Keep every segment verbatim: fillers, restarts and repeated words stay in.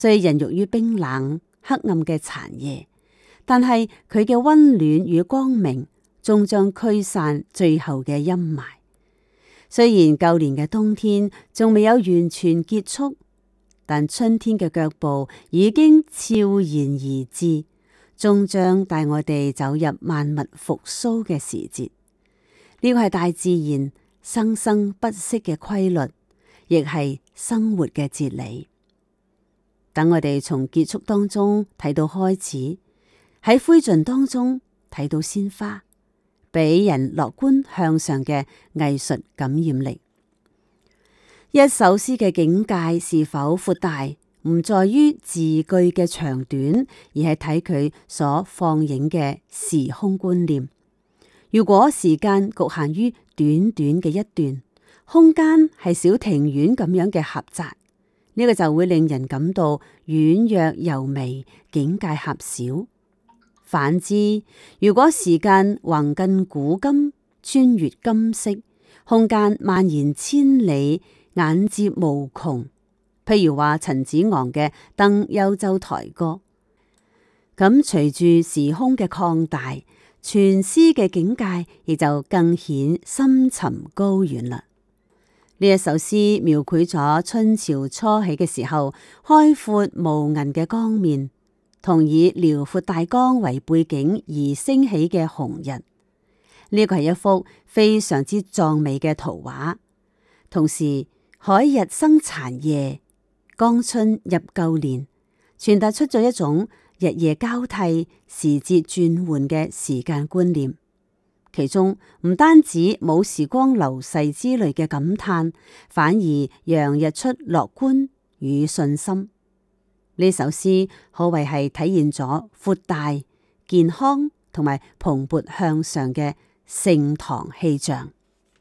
雖孕育於冰冷黑暗嘅殘夜，但係佢嘅溫暖與光明終將驅散最後嘅陰霾。雖然舊年嘅冬天仲未有完全結束，但春天嘅腳步已經悄然而至，終將帶我哋走入萬物復甦嘅時節。呢個係大自然生生不息嘅規律，亦係生活嘅哲理。等我哋從結束當中睇到開始，喺灰燼當中睇到鮮花，俾人樂觀向上嘅藝術感染力。一首詩嘅境界是否闊大，唔在於字句嘅長短，而係睇佢所放映嘅時空觀念。如果時間局限於短短嘅一段，空間係小庭院咁樣嘅狹窄，呢、這個就會令人感到軟弱柔微，境界狹小。反之，如果時間橫亙古今，穿越今昔，空間蔓延千里，眼接無窮。譬如話陳子昂嘅《登幽州台歌》，咁隨住時空嘅擴大，全詩嘅境界亦就更顯深沉高遠啦。呢一首詩描繪咗春潮初起嘅時候，開闊無垠嘅江面，同以遼闊大江為背景而升起嘅紅日。呢個係一幅非常之壯美嘅圖畫。同時，海日生殘夜，江春入舊年，傳達出咗一種日夜交替、時節轉換嘅時間觀念。其中唔單止冇時光流逝之類嘅感嘆，反而洋溢出樂觀與信心。呢首詩可謂係體現咗闊大、健康同埋蓬勃向上嘅盛唐氣象。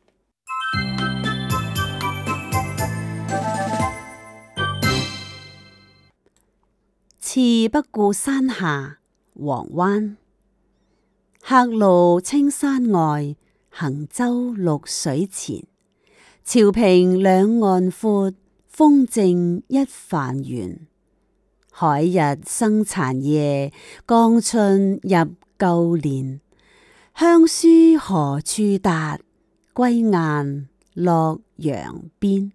次不顧山下黃灣，客路青山外，行舟綠水前。潮平兩岸闊，風靜一帆懸。海日生殘夜，江春入舊年。鄉書何處達？歸雁洛陽邊。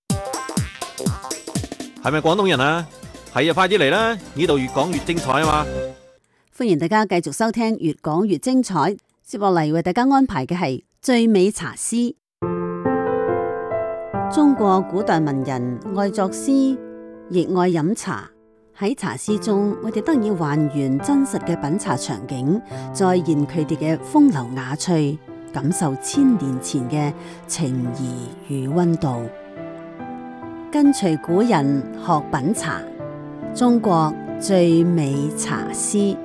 係咪廣東人啊？係啊，快啲嚟啦！呢度越講越精彩啊嘛！ 歡迎大家繼續收聽越講越精彩。接落嚟為大家安排嘅係最美茶詩。中國古代文人愛作詩，亦愛飲茶。喺茶詩中，我哋得以還原真實嘅品茶場景，再現佢哋嘅風流雅趣，感受千年前嘅情誼與溫度。跟隨古人學品茶，中國最美茶詩。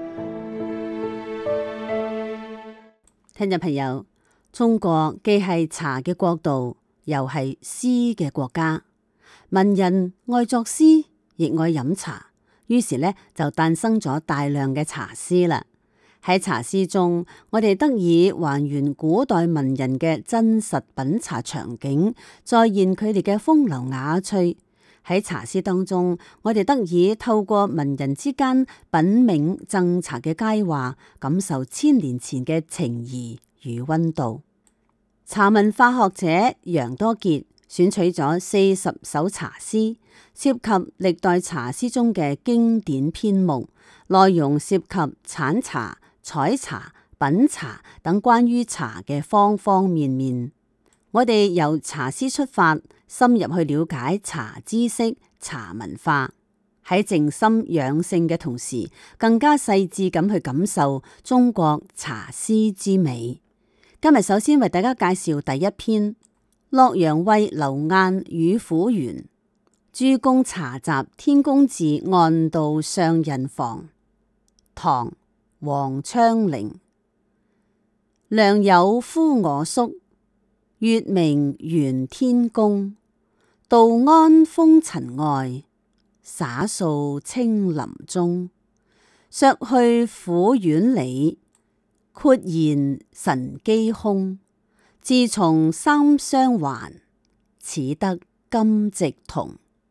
聽眾朋友，中國既係茶嘅國度，又係詩嘅國家。文人愛作詩，亦愛飲茶，於是呢就誕生咗大量嘅茶詩啦。喺茶詩中，我哋得以還原古代文人嘅真實品茶場景，再現佢哋嘅風流雅趣。喺茶詩當中，我哋得以透過文人之間品茗贈茶嘅佳話，感受千年前嘅情誼與溫度。茶文化學者楊多傑選取咗四十首茶詩，涉及歷代茶詩中嘅經典篇目，內容涉及產茶、採茶、品茶等關於茶嘅方方面面。我哋由茶詩出發，深入去了解茶知識、茶文化，喺靜心養性嘅同時，更加細緻咁去感受中國茶詩之美。今日首先為大家介紹第一篇《洛陽尉劉晏與府園》，諸公茶集天公寺案道上人房。唐·王昌齡。良友夫我宿，月明圓天宮。道安風塵外，灑掃清林中。削去府院里，豁然神機空。自從三相還，始得今夕同。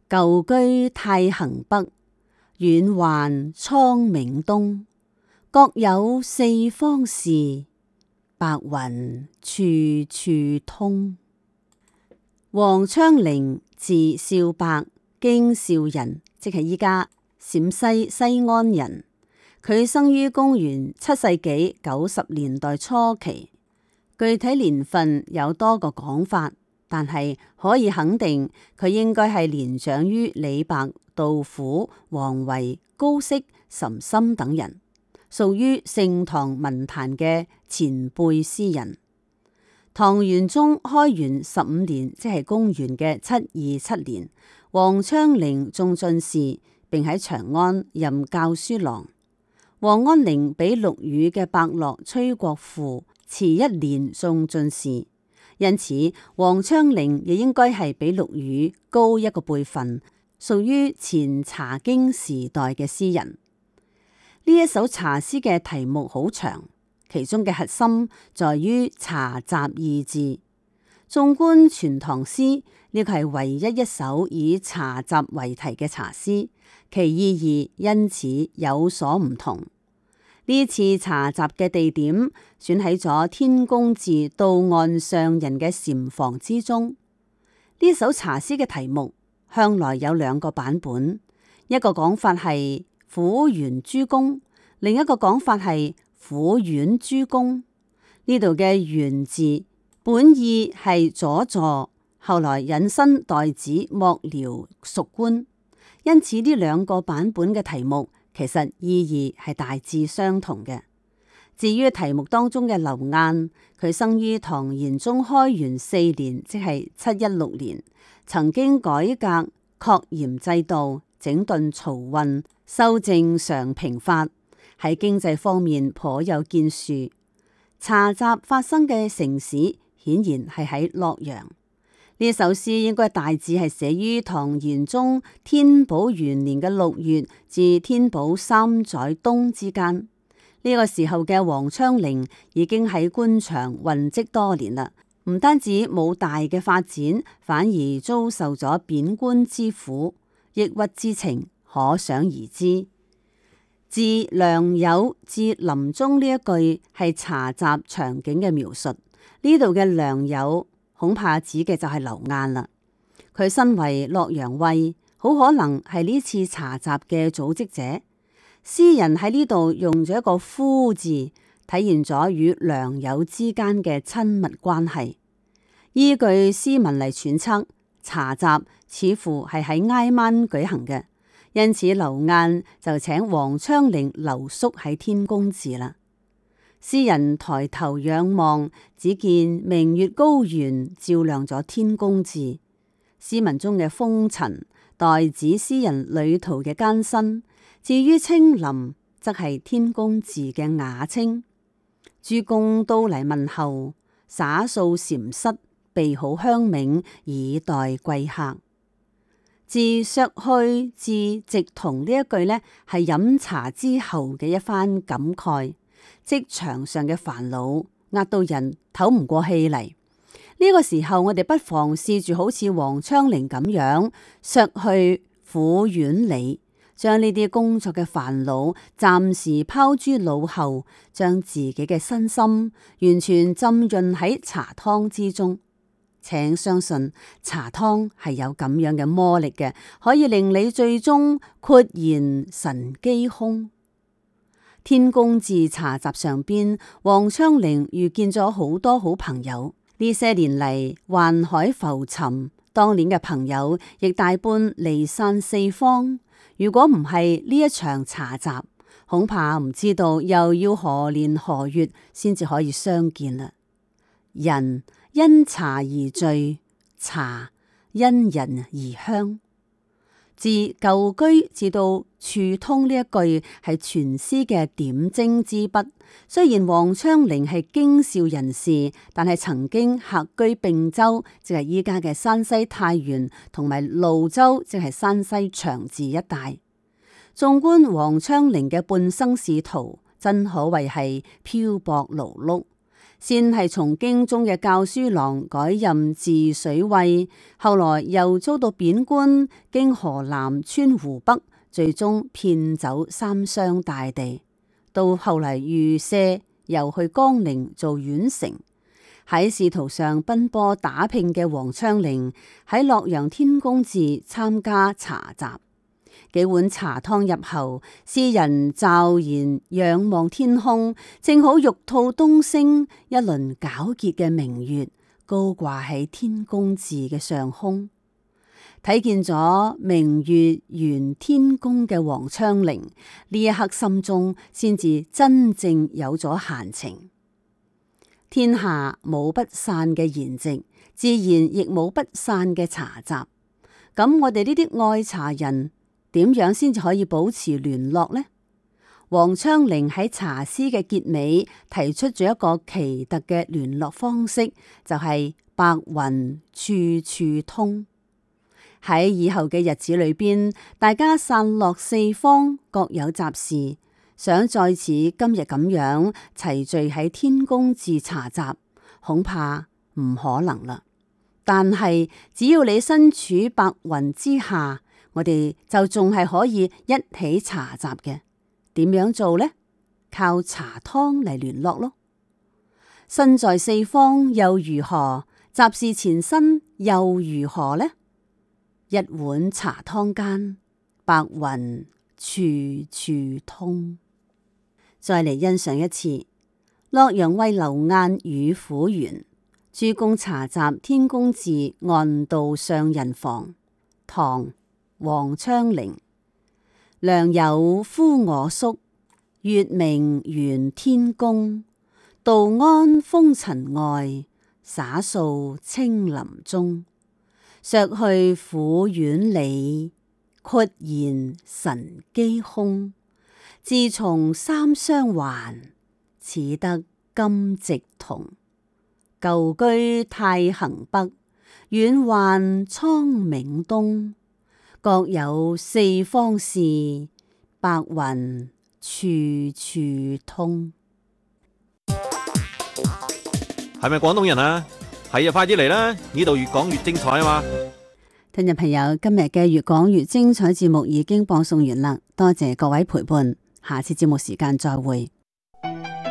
舊居太行北，遠還蒼冥東。各有四方事，白雲處處通。王昌齡字少伯，京兆人，即係依家陝西西安人。佢生於公元七世紀九十年代初期，具體年份有多個講法，但係可以肯定佢應該係年長於李白、杜甫、王維、高適、岑參等人，屬於盛唐文壇嘅前輩詩人。唐玄宗開元十五年，即係公元嘅七二七年，王昌齡中進士，並喺長安任校書郎。王安齡比陸羽嘅伯樂崔國富遲一年中進士，因此王昌齡亦應該係比陸羽高一個輩分，屬於前茶經時代嘅詩人。呢一首茶詩嘅題目好長，其中嘅核心在於茶雜二字。縱觀全唐詩，呢個係唯一一首以茶雜為題嘅茶詩，其意義因此有所唔同。呢次茶雜嘅地點選喺咗天公寺到岸上人嘅禪房之中。呢首茶詩嘅題目向來有兩個版本，一個講法係府園諸公，另一個講法係府院諸公。呢度嘅園字本意係佐助，後來引申代指幕僚屬官，因此呢兩個版本嘅題目其實意義係大致相同嘅。至於題目當中嘅劉晏，佢生於唐玄宗開元四年，即係七一六年，曾經改革徛鹽制度，整頓漕運，修正常平法，喺經濟方面頗有建樹。茶雜發生嘅城市顯然係喺洛陽。呢首詩應該大致係寫於唐玄宗天寶元年嘅六月至天寶三載冬之間。呢個時候嘅王昌齡已經喺官場混跡多年啦，唔單止冇大嘅發展，反而遭受咗貶官之苦，抑鬱之情可想而知。自良友至臨終呢一句係茶雜場景嘅描述，呢度嘅良友恐怕指嘅就係劉晏啦。佢身為洛陽尉，好可能係呢次茶雜嘅組織者。詩人喺呢度用咗一個夫字，體現咗與良友之間嘅親密關係。依據詩文嚟揣測，茶雜似乎係喺挨晚舉行嘅，因此劉晏就請王昌齡留宿喺天公寺啦。詩人抬頭仰望，只見明月高懸，照亮咗天公寺。詩文中嘅風塵代指詩人旅途嘅艱辛，至於清林則係天公寺嘅雅稱。諸公都嚟問候，灑掃禪室，備好香茗，以待貴客。自削去至直同呢一句呢，係飲茶之後嘅一番感慨。職場上嘅煩惱壓到人唞唔過氣嚟，呢個時候我哋不妨試住好似王昌齡咁樣削去府院里，將呢啲工作嘅煩惱暫時拋諸腦後，將自己嘅身心完全浸潤喺茶湯之中。請相信茶湯係有咁樣嘅魔力嘅，可以令你最終豁然神機空。天公寺茶雜上邊，王昌齡遇見咗好多好朋友。呢些年嚟，宦海浮沉，當年嘅朋友亦大半離散四方。如果唔係呢一場茶雜，恐怕唔知道又要何年何月先至可以相見啦。人因茶而聚，茶因人而香。自舊居至到處通呢一句係全詩嘅點睛之筆。雖然王昌齡係京兆人士，但係曾經客居并州，即係依家嘅山西太原，同埋廬州，即係山西長治一帶。縱觀王昌齡嘅半生仕途，真可謂係漂泊勞碌。 先係從京中嘅教書郎改任治水尉，後來又遭到貶官，經河南穿湖北，最終遍走三湘大地。到後嚟遇赦，又去江寧做縣丞。喺仕途上奔波打拼嘅王昌齡喺洛陽天宮寺參加茶集，幾碗茶湯入喉，詩人驟然仰望天空，正好玉兔東升，一輪皎潔嘅明月高掛喺天宮寺嘅上空。睇見咗明月圓天宮嘅王昌齡，呢一刻心中先至真正有咗閒情。天下冇不散嘅筵席，自然亦冇不散嘅茶集。咁我哋呢啲愛茶人點樣先至可以保持聯絡呢？王昌齡喺茶詩嘅結尾提出咗一個奇特嘅聯絡方式，就係白雲處處通。喺以後嘅日子裏邊，大家散落四方，各有雜事。想再似今日咁樣齊聚喺天宮寺茶集，恐怕唔可能啦。但係只要你身處白雲之下，我哋就仲係可以一起茶集嘅。點樣做呢？靠茶湯嚟聯絡咯。身在四方又如何？雜事纏身又如何呢？一碗茶湯間，白雲處處通。再嚟欣賞一次洛陽尉劉晏與府園，諸公茶集天宮寺案道上人房。唐·王昌齡。良友呼我宿，月明圓天宮。道安風塵外，灑掃青林中。削去府院里，豁然神機空。自從三湘還，始得今夕同。舊居太行北，遠還蒼冥東。各有四方事，白雲處處通。 係咪廣東人啊？係啊，快啲嚟啦！呢度越講越精彩啊嘛！ 聽眾朋友，今日嘅越講越精彩節目已經播送完啦，多謝各位陪伴。下次節目時間再會。